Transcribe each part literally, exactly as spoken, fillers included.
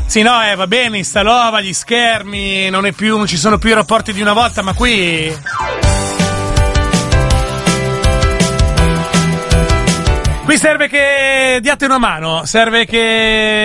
Sì, no, eh, va bene, installava gli schermi, non è più, non ci sono più i rapporti di una volta, ma qui... Qui serve che diate una mano, serve che...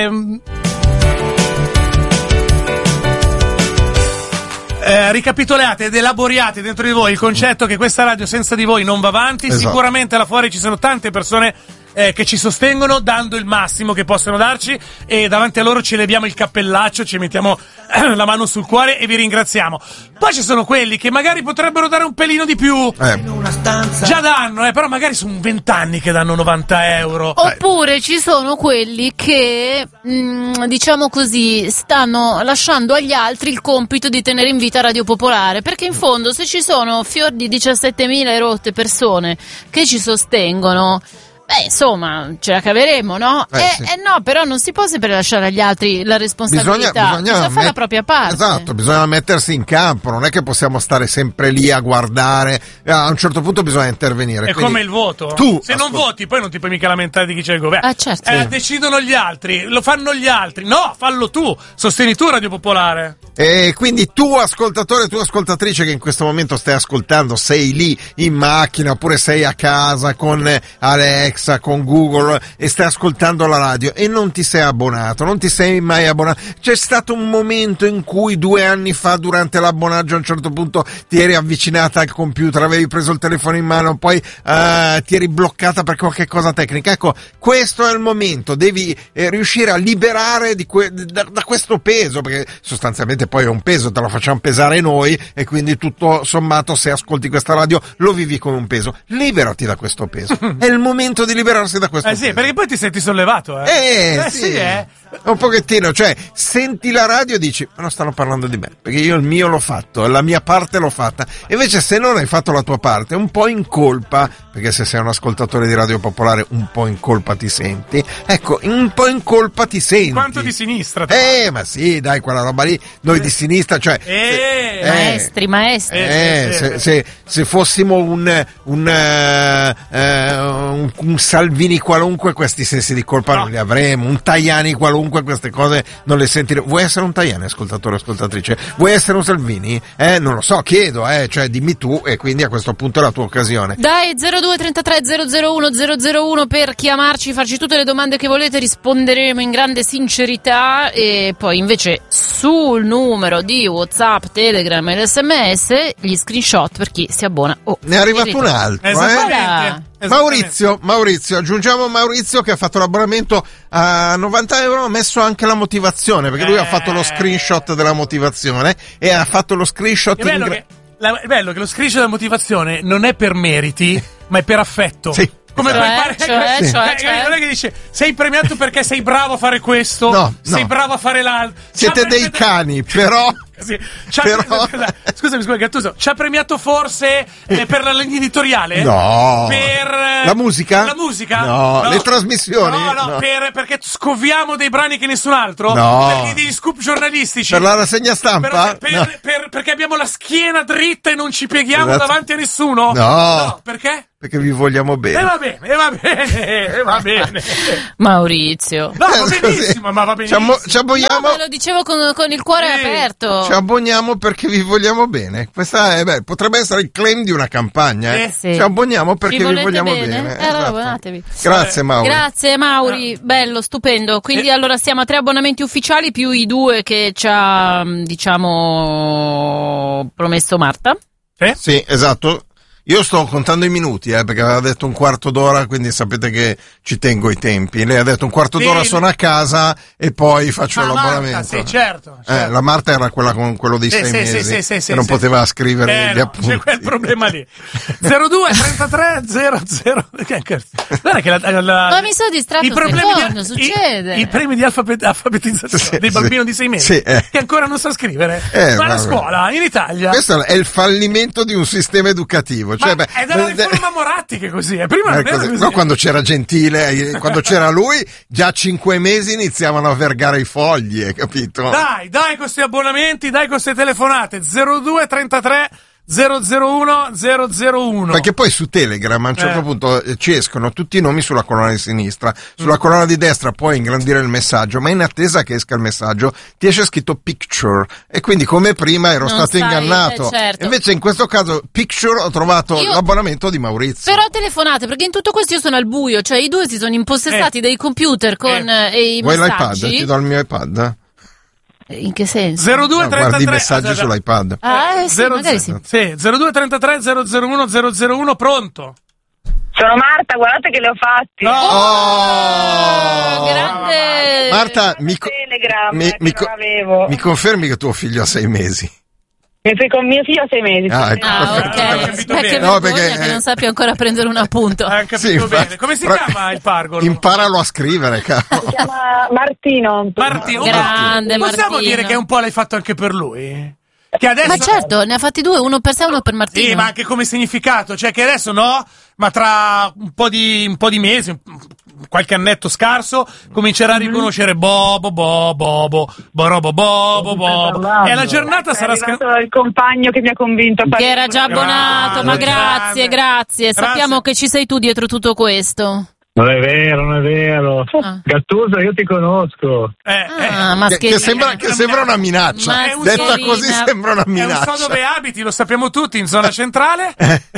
Eh, ricapitolate ed elaboriate dentro di voi il concetto che questa radio senza di voi non va avanti. Esatto. Sicuramente là fuori ci sono tante persone eh, che ci sostengono dando il massimo che possono darci, e davanti a loro ci leviamo il cappellaccio, ci mettiamo eh, la mano sul cuore e vi ringraziamo. Poi ci sono quelli che magari potrebbero dare un pelino di più, eh. già danno, eh, però magari sono vent'anni che danno novanta euro. Oppure ci sono quelli che mh, diciamo così stanno lasciando agli altri il compito di tenere in vita Radio Popolare, perché in fondo se ci sono fior di diciassettemila e rotte persone che ci sostengono, beh, insomma, ce la caveremo, no? Eh, eh, sì. eh no, però non si può sempre lasciare agli altri la responsabilità. Bisogna, bisogna, bisogna fare met- la propria parte. Esatto, bisogna mettersi in campo, non è che possiamo stare sempre lì a guardare, a un certo punto bisogna intervenire. È Quindi, come il voto. Tu, se non ascolta. voti, poi non ti puoi mica lamentare di chi c'è il governo. Ah, certo. Eh, Sì. decidono gli altri, lo fanno gli altri. No, fallo tu, sosteni tu Radio Popolare. E quindi tu ascoltatore, tu ascoltatrice che in questo momento stai ascoltando, sei lì in macchina oppure sei a casa con Alexa, con Google e stai ascoltando la radio e non ti sei abbonato, non ti sei mai abbonato. C'è stato un momento in cui due anni fa durante l'abbonaggio a un certo punto ti eri avvicinata al computer, avevi preso il telefono in mano, poi uh, ti eri bloccata per qualche cosa tecnica. Ecco, questo è il momento, devi eh, riuscire a liberare di que- da, da questo peso, perché sostanzialmente poi è un peso, te lo facciamo pesare noi e quindi tutto sommato se ascolti questa radio lo vivi come un peso. Liberati da questo peso, è il momento di liberarsi da questo Eh sì, peso. perché poi ti senti sollevato, eh. Eh, eh sì, sì, eh. un pochettino, cioè senti la radio e dici ma non stanno parlando di me, perché io il mio l'ho fatto, la mia parte l'ho fatta. E invece se non hai fatto la tua parte, un po' in colpa, perché se sei un ascoltatore di Radio Popolare un po' in colpa ti senti, ecco, un po' in colpa ti senti. Quanto di sinistra? Eh, ma sì, dai, quella roba lì, noi di sinistra, cioè Eh, se- Maestri, maestri. eh, se, se, se fossimo un un, eh, eh, un un Salvini qualunque, questi sensi di colpa No. non li avremo, un Tajani qualunque, queste cose non le sentiremo. Vuoi essere un Tajani, ascoltatore o ascoltatrice? Vuoi essere un Salvini? Eh, non lo so, chiedo, eh, cioè dimmi tu, e quindi a questo punto è la tua occasione. Dai, zero due trentatré zero zero uno zero zero uno per chiamarci, farci tutte le domande che volete, risponderemo in grande sincerità. E poi invece sul numero di WhatsApp, Telegram e l'esse emme esse gli screenshot per chi si abbona. Oh, Ne è arrivato un altro, eh? Esattamente. Esattamente. Maurizio, Maurizio, aggiungiamo Maurizio che ha fatto l'abbonamento a novanta euro, ha messo anche la motivazione, perché lui Eh. ha fatto lo screenshot della motivazione e ha fatto lo screenshot È bello, in gra- che, la- è bello che lo screenshot della motivazione non è per meriti, ma è per affetto. Sì. Come Cioè, puoi fare? cioè, Eh, cioè, eh, cioè. Non è che dice sei premiato perché sei bravo a fare questo, No, sei no. bravo a fare l'altro. Siete Ci ha dei premiato- cani, però Sì. Ci ha Però- pre- Scusami, scusa, Gattuso, ci ha premiato forse eh, per la linea editoriale? No. Per eh, La musica? La musica? No. Le trasmissioni? No, no, No. Per, perché scoviamo dei brani che nessun altro? No. Perché degli scoop giornalistici? per la rassegna stampa? Per- per- No. per- perché abbiamo la schiena dritta e non ci pieghiamo Esatto. davanti a nessuno? No. Perché? Perché vi vogliamo E bene. va bene, e va bene, e va bene. Maurizio. No, va Eh, benissimo, così. ma va Ci, benissimo. abbo- ci abboniamo, No, me lo dicevo con, con il cuore Sì. aperto. ci abboniamo perché vi vogliamo bene. Questa è, beh, potrebbe essere il claim di una campagna. Eh? Eh, sì. Ci abboniamo perché Ci vi volete vogliamo bene? bene. Eh, allora abbonatevi. Grazie Mauro. Grazie Mauri, bello, stupendo. Quindi Eh. allora siamo a tre abbonamenti ufficiali più i due che ci ha, diciamo, promesso Marta. Eh? Sì, esatto. Io sto contando i minuti, eh, perché aveva detto un quarto d'ora, quindi sapete che ci tengo i tempi. Lei ha detto un quarto d'ora Sì. sono a casa e poi faccio Ah, l'abbonamento. Marta, sì, certo. Eh, certo. la Marta era quella con quello dei Sì, sei sì, mesi, sì, sì, sì, che sì, non sì. poteva scrivere Eh, gli no, appunti. c'è quel problema lì. zero due trentatré zero zero Guarda che la, la, Ma mi sono distratto i un problemi secondo, di, succede. I, i premi di alfabet- alfabetizzazione Sì, dei sì. bambini di sei mesi Sì, eh. che ancora non sa scrivere. Eh, Ma la vabbè. scuola in Italia. Questo è il fallimento di un sistema educativo. Cioè, Ma beh, è dalla eh, riforma Moratti che così è. Prima eh, non era così. così. No, quando c'era Gentile, eh, quando c'era lui, già a cinque mesi iniziavano a vergare i fogli, hai capito? Dai, dai con questi abbonamenti, dai con queste telefonate. zero due trentatré zero zero uno zero zero uno. Perché poi su Telegram a un certo eh. punto ci escono tutti i nomi sulla colonna di sinistra, sulla mm. colonna di destra puoi ingrandire il messaggio, ma in attesa che esca il messaggio ti esce scritto picture e quindi come prima ero non stato sai, ingannato. eh, certo. Invece in questo caso picture ho trovato io... l'abbonamento di Maurizio. Però telefonate, perché in tutto questo io sono al buio, cioè i due si sono impossessati eh. dei computer con eh. eh, i Vuoi messaggi. l'iPad? Ti do il mio iPad? In che senso? zero due trentatré No, guardi i messaggi ah, sull'iPad. Ah, eh, sì, zero, magari sì. Sì, zero due trentatré zero zero uno zero zero uno, pronto? Sono Marta, guardate che li ho fatti. Oh, oh grande. Marta, mi, co- Telegram, mi, che mi, non avevo. mi confermi che tuo figlio ha sei mesi? E con mio figlio ha sei mesi. Ah, ecco. Ah, Ho ok. capito Beh, bene. che No, vergogna perché, che eh, non sappia ancora prendere un appunto. Hai capito Sì, bene. infatti. Come si Però- chiama il pargolo? Imparalo a scrivere, cavolo. Si chiama Martino. Martino. Grande Possiamo Martino. dire che un po' l'hai fatto anche per lui? Che adesso... Ma certo, ne ha fatti due, uno per sé e uno per Martino. Sì, ma anche come significato, cioè che adesso no, ma tra un po' di, un po' di mesi, qualche annetto scarso, comincerà a riconoscere Bobo, Bobo, Bobo, Bobo, Bobo, Bobo. E la giornata È sarà arrivato scansata. il compagno che mi ha convinto a fare Che era già abbonato, ma Grande, grazie, grande. grazie. Sappiamo Grazie. che ci sei tu dietro tutto questo. Non è vero, non è vero. Ah. Gattuso, io ti conosco. Eh, eh. Ah, ma Che, che scherzi. sembra, che sembra una minaccia. Ma è un Detta scherina. così sembra una È un minaccia. so dove abiti, lo sappiamo tutti, in zona centrale.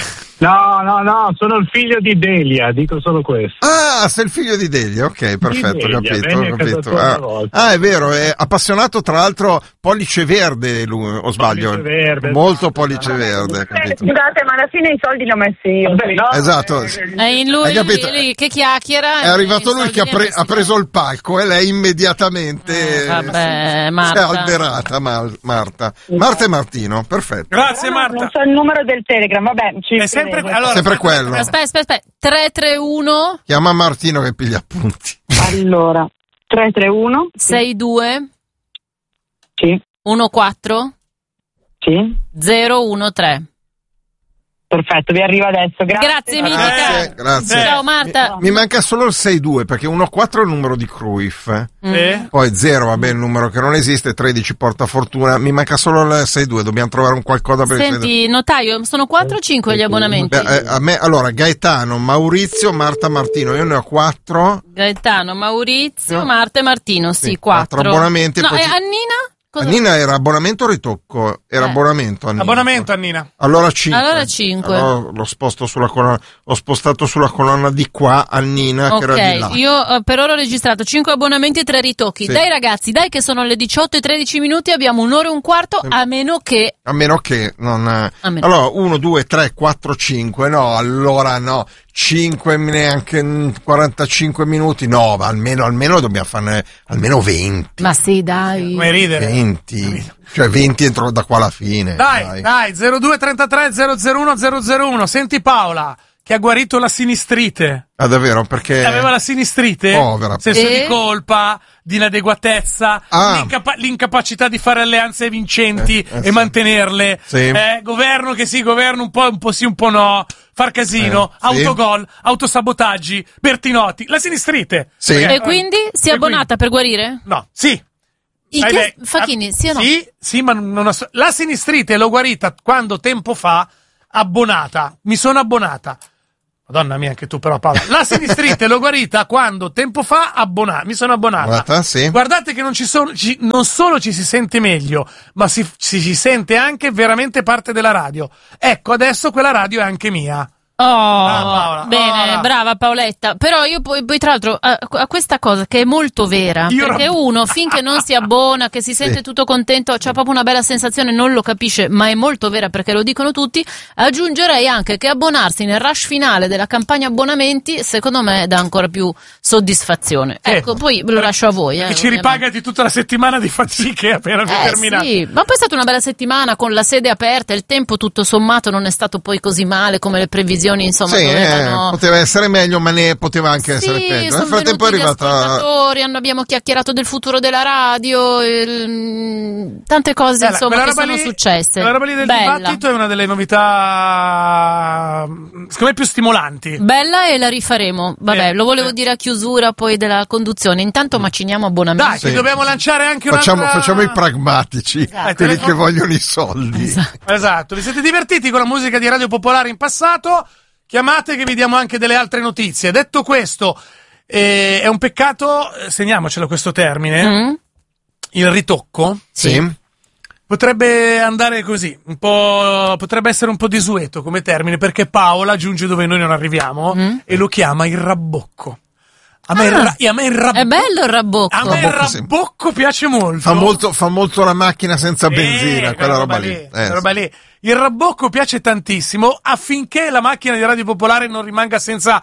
No, no, no, sono il figlio di Delia, dico solo questo. Ah, sei il figlio di Delia, ok, perfetto, Delia, capito, venne a casa capito. tua una Ah, volta. ah, è vero, è appassionato tra l'altro pollice verde lui, o sbaglio? Pollice verde, Molto esatto, pollice esatto. verde, Eh, capito. scusate, ma alla fine i soldi li ho messi io. No? Esatto. È in lui, Hai capito? lui che chiacchiera. È arrivato e i lui soldi che ha, li pre- messi ha preso lui. il palco e lei immediatamente Eh, vabbè, si Marta. è alberata, Mar- Marta. Marta e Martino, perfetto. Grazie No, no, Marta. non so il numero del Telegram, vabbè. Ci È sempre, credo. allora, Sempre aspetta, quello. Aspetta, aspetta, aspetta. tre tre uno Chiama Martino che piglia appunti. Allora, tre tre uno. sei due Sì, uno quattro sì. zero uno tre. Perfetto, vi arrivo adesso. Grazie. Grazie mille. Grazie, grazie. Ciao Marta. Mi manca solo il sei due perché uno quattro è il numero di Cruyff. eh. Eh? Poi zero, vabbè, il numero che non esiste, tredici porta fortuna. Mi manca solo il sei due, dobbiamo trovare un qualcosa per il sei due. Senti, notaio, sono quattro o cinque gli abbonamenti? Beh, eh, a me, allora, Gaetano, Maurizio, Marta, Martino, io ne ho quattro. Gaetano, Maurizio, No. Marta e Martino, sì, Sì, quattro. quattro abbonamenti e No, poi e ci- Annina? Cosa- Annina era abbonamento o ritocco? Era Eh. abbonamento, Annina. Abbonamento, Annina. Allora cinque. Allora cinque. Allora l'ho sposto sulla colonna, ho spostato sulla colonna di qua Annina che era di là. Ok, io eh, per ora ho registrato cinque abbonamenti e tre ritocchi. Sì. Dai ragazzi, dai che sono le diciotto e tredici minuti, abbiamo un'ora e un quarto, a meno che... A meno che non... A meno. Allora, uno, due, tre, quattro, cinque, no, allora no, cinque neanche mm, quarantacinque minuti, no, ma almeno, almeno dobbiamo farne almeno venti. Ma sì, dai. Come ridere. venti, cioè venti entro da qua alla fine. Dai, dai, zero due trentatré zero zero uno zero zero uno. Senti Paola, che ha guarito la sinistrite. Ah, davvero? Perché... Aveva la sinistrite, Povera. senso E? di colpa, di inadeguatezza, Ah. l'incapa- l'incapacità di fare alleanze vincenti Eh, eh, e sì. mantenerle. Sì. Eh, governo che sì, governo un po', un po' sì, un po' no. Far casino, Eh, sì. autogol, autosabotaggi, Bertinotti, la sinistrite. Sì. Perché- E quindi si è E abbonata per guarire? No, sì. I Sai che- beh, Facchini, sì o no? Sì, sì, ma non ho... La sinistrite l'ho guarita quando tempo fa, abbonata. Mi sono abbonata. Madonna mia, anche tu però Paola. La sinistrite l'ho guarita quando tempo fa abbonata. Mi sono abbonata. Guarda, sì. Guardate che non ci sono, ci- non solo ci si sente meglio, ma si, si, si sente anche veramente parte della radio. Ecco, adesso quella radio è anche mia. Oh, Paola, bene, Paola. brava Paoletta. Però io poi, poi tra l'altro a, a questa cosa che è molto vera, Io perché rab- uno finché non si abbona, che si sente Sì. tutto contento, c'ha proprio una bella sensazione, non lo capisce, ma è molto vera perché lo dicono tutti. Aggiungerei anche che abbonarsi nel rush finale della campagna abbonamenti, secondo me dà ancora più soddisfazione. Sì. Ecco, poi lo lascio a voi. Eh, E ci ovviamente. ripaga di tutta la settimana di fatiche appena Eh, terminata. sì, ma poi è stata una bella settimana con la sede aperta, il tempo tutto sommato non è stato poi così male come le previsioni decisioni, insomma, sì, dovevano... eh, poteva essere meglio, ma ne poteva anche sì, essere peggio. Nel frattempo è arrivata. Abbiamo chiacchierato del futuro della radio, il... tante cose Bella, insomma che sono lì, successe. La roba lì del Bella. dibattito è una delle novità, secondo me, più stimolanti. Bella, e la rifaremo. Vabbè, eh, lo volevo eh. dire a chiusura poi della conduzione. Intanto maciniamo abbonamenti. Dai, Sì. che dobbiamo lanciare anche Facciamo, un'altra... facciamo i pragmatici, Esatto. quelli Esatto. che vogliono i soldi. Esatto. Esatto, vi siete divertiti con la musica di Radio Popolare in passato? Chiamate che vi diamo anche delle altre notizie. Detto questo, eh, è un peccato, eh, segniamocelo questo termine, Mm? il ritocco Sì. potrebbe andare così, un po', potrebbe essere un po' desueto come termine, perché Paola giunge dove noi non arriviamo Mm. e lo chiama il rabbocco. A me, il, Ah, ra- a me il rabbocco, è bello il rabbocco. a me il Rabbocco, sì. rabbocco piace molto. Fa molto, fa molto la macchina senza benzina, Eh, quella roba lì. lì, Eh, quella roba lì. Il rabbocco piace tantissimo affinché la macchina di Radio Popolare non rimanga senza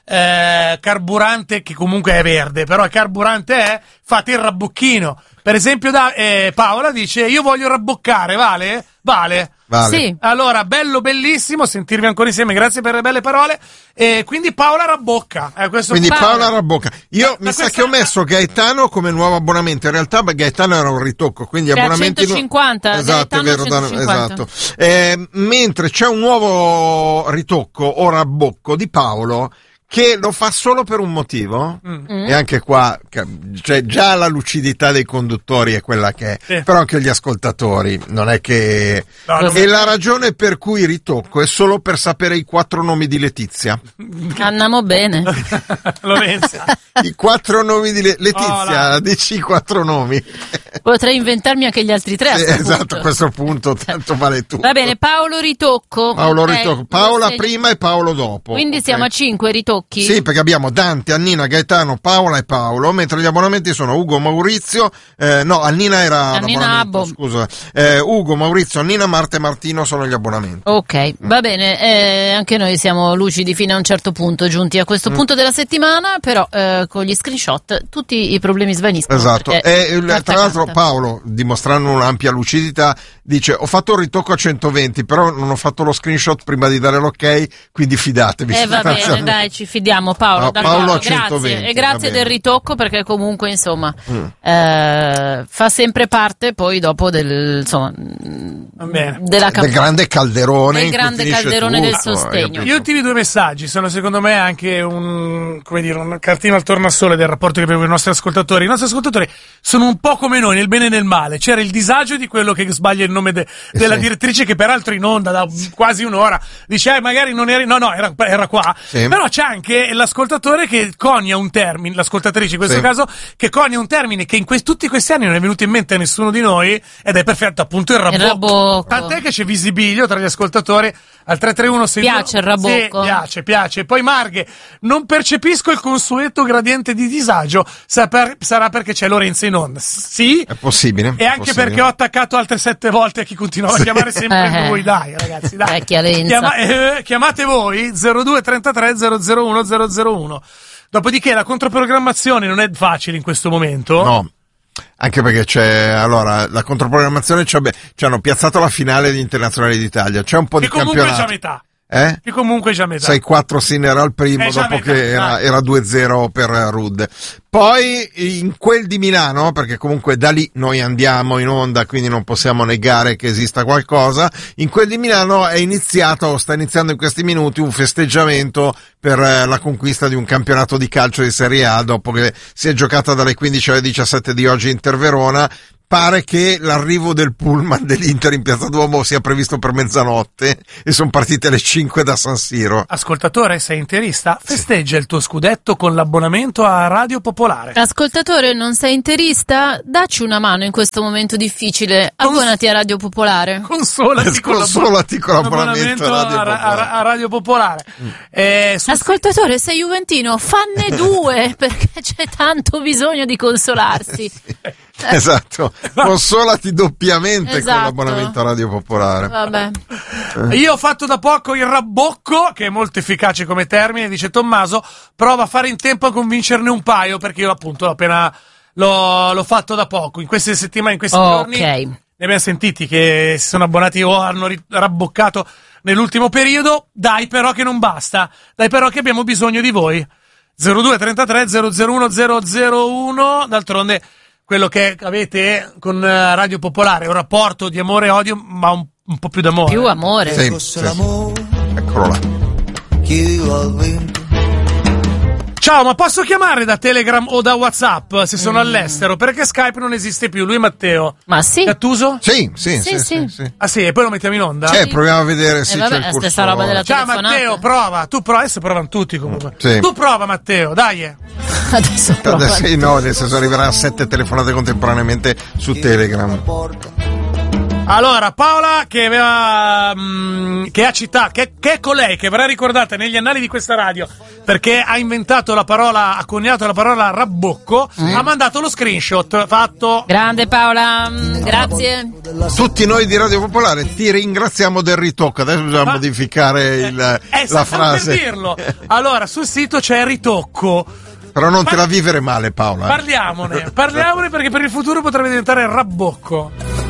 eh, carburante, che comunque è verde, però il carburante è, fate il rabbocchino. Per esempio da, eh, Paola dice: io voglio rabboccare, vale? Vale. Vale. Sì. Allora, bello, bellissimo sentirvi ancora insieme, grazie per le belle parole. E quindi Paola rabbocca. Eh, questo Quindi Paola- Paola Rabbocca. Io Da- mi da sa questa- che ho messo Gaetano come nuovo abbonamento. In realtà beh, Gaetano era un ritocco, quindi Che a abbonamenti nu- centocinquanta, esatto, è Gaetano vero, a Dan- centocinquanta. esatto. Eh, mentre c'è un nuovo ritocco o rabbocco di Paolo che lo fa solo per un motivo. Mm. E anche qua, ca- cioè, già la lucidità dei conduttori è quella che è, Sì. però anche gli ascoltatori non è che. No, non- E la ragione per cui ritocco è solo per sapere i quattro nomi di Letizia. Andiamo bene. Lorenza. I quattro nomi di Le- Letizia, Oh, dici i quattro nomi. Potrei inventarmi anche gli altri tre. a Sì, sto esatto, punto. a questo punto tanto vale tutto. Va bene, Paolo Ritocco. Paolo Ok, ritocco. Paola sei- prima e Paolo dopo. Quindi ok? siamo a cinque ritocchi. Sì, perché abbiamo Dante, Annina, Gaetano, Paola e Paolo, mentre gli abbonamenti sono Ugo, Maurizio, eh, no, Annina era Annina l'abbonamento, Abbo. scusa, eh, Ugo, Maurizio, Annina, Marta e Martino sono gli abbonamenti. Ok, va bene, eh, anche noi siamo lucidi fino a un certo punto, giunti a questo Mm. punto della settimana, però eh, con gli screenshot tutti i problemi svaniscono. Esatto, perché e il- carta tra l'altro canta. Paolo, dimostrando un'ampia lucidità, dice ho fatto il ritocco a centoventi, però non ho fatto lo screenshot prima di dare l'ok, quindi fidatevi. Eh va bene, sostanzialmente. dai, ci fidiamo Paolo. No, d'accordo, Paolo a grazie. centoventi, E va grazie bene. del ritocco, perché comunque insomma Mm. eh, fa sempre parte poi dopo del, insomma, Va bene. della Del campagna. grande calderone. Del in cui grande finisce calderone del tutto, hai sostegno. capito? Gli ultimi due messaggi sono secondo me anche un, come dire, un cartino al tornasole del rapporto che abbiamo con i nostri ascoltatori. I nostri ascoltatori sono un po' come noi, nel bene e nel male. C'era il disagio di quello che sbaglia il nome de- della sì. direttrice, che peraltro in onda da quasi un'ora dice eh, magari non eri, no no era, era qua. Sì. Però c'è anche l'ascoltatore che conia un termine, l'ascoltatrice in questo Sì. caso, che conia un termine che in que- tutti questi anni non è venuto in mente a nessuno di noi, ed è perfetto, appunto il rabbocco. rabbocco. Tant'è che c'è visibilio tra gli ascoltatori al tre tre uno sei Piace il rabbocco? Sì, piace, piace. Poi Marghe, non percepisco il consueto gradiente di disagio, saper- sarà perché c'è Lorenzo in onda. Sì, È possibile. e è anche possibile. perché ho attaccato altre sette volte a chi continuava a chiamare sempre Eh. lui. Dai, ragazzi, dai. Vecchia lenza. Chiama- eh, chiamate voi zero due trentatré zero zero uno zero zero uno. Dopodiché la controprogrammazione non è facile in questo momento. No. Anche perché c'è, allora, la controprogrammazione ci, abbi- ci hanno piazzato la finale degli internazionali d'Italia, c'è un po' Che di comunque è già campionato. metà. Eh? Che comunque è già metà. sei quattro Sinner al primo, È già dopo metà, che era, dai. era due zero per Rudd. Poi in quel di Milano, perché comunque da lì noi andiamo in onda, quindi non possiamo negare che esista qualcosa, in quel di Milano è iniziato, o sta iniziando in questi minuti, un festeggiamento per eh, la conquista di un campionato di calcio di Serie A, dopo che si è giocata dalle quindici alle diciassette di oggi Inter Verona. Pare che l'arrivo del pullman dell'Inter in Piazza Duomo sia previsto per mezzanotte e sono partite alle cinque da San Siro. Ascoltatore, sei interista? Festeggia il tuo scudetto con l'abbonamento a Radio Popolare. Ascoltatore, non sei interista? Dacci una mano in questo momento difficile. Cons- Abbonati a Radio Popolare. Consolati con, Consolati con l'abbonamento a Radio a, Popolare. a- a Radio Popolare. Eh, su- Ascoltatore, sei juventino? Fanne due, perché c'è tanto bisogno di consolarsi. Esatto, consolati doppiamente Esatto. con l'abbonamento a Radio Popolare. Vabbè. Io ho fatto da poco il rabbocco, che è molto efficace come termine, dice Tommaso, prova a fare in tempo a convincerne un paio, perché io appunto l'ho appena l'ho, l'ho fatto da poco, in queste settimane, in questi Ok. giorni ne abbiamo sentiti che si sono abbonati o hanno ri- rabboccato nell'ultimo periodo. Dai però che non basta, dai però che abbiamo bisogno di voi. zero due trentatré zero zero uno zero zero uno, d'altronde quello che avete con Radio Popolare è un rapporto di amore e odio, ma un, un po' più d'amore. Più amore. Sì, sì, sì. Eccolo là. Ciao, ma posso chiamare da Telegram o da WhatsApp se sono mm. all'estero? Perché Skype non esiste più. Lui è Matteo. Ma sì. Gattuso? Sì, sì, sì, Sì, sì, sì. sì. Ah sì, e poi lo mettiamo in onda? Cioè, proviamo a vedere se Eh, c'è vabbè, il la corso. stessa roba della Ciao telefonata. Matteo, prova. Tu prova, adesso provano tutti comunque. Sì. Tu prova Matteo, dai. Adesso prova. Adesso, sì, no, nel senso arriverà a sette telefonate contemporaneamente su Telegram. Allora, Paola che aveva mh, che ha citato, che, che è colei che verrà ricordata negli annali di questa radio perché ha inventato la parola, ha coniato la parola rabbocco, sì. Ha mandato lo screenshot fatto. Grande Paola, grazie. Tutti noi di Radio Popolare ti ringraziamo del ritocco. Adesso bisogna Ma, modificare il, eh, la frase. Per dirlo. Allora, sul sito c'è ritocco. Però non Ma, te la vivere male, Paola. Parliamone, parliamone perché per il futuro potrebbe diventare rabbocco.